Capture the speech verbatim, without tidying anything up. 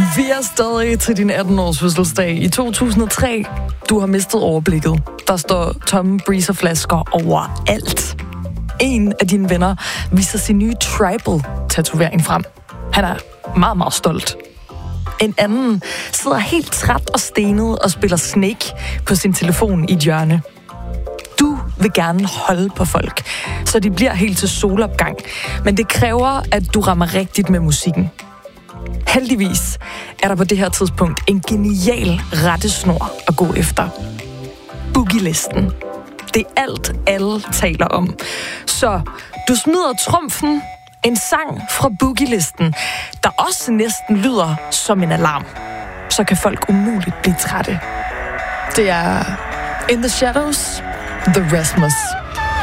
Vi er stadig til din atten-års fødselsdag i to tusind og tre. Du har mistet overblikket. Der står tomme breezerflasker overalt. En af dine venner viser sin nye tribal-tatovering frem. Han er meget, meget stolt. En anden sidder helt træt og stenet og spiller Snake på sin telefon i et hjørne. Du vil gerne holde på folk, så de bliver helt til solopgang. Men det kræver, at du rammer rigtigt med musikken. Heldigvis er der på det her tidspunkt en genial rettesnor at gå efter. Boogie-listen. Det er alt, alle taler om. Så du smider trumfen, en sang fra Boogie-listen, der også næsten lyder som en alarm. Så kan folk umuligt blive trætte. Det er In the Shadows, The Rasmus.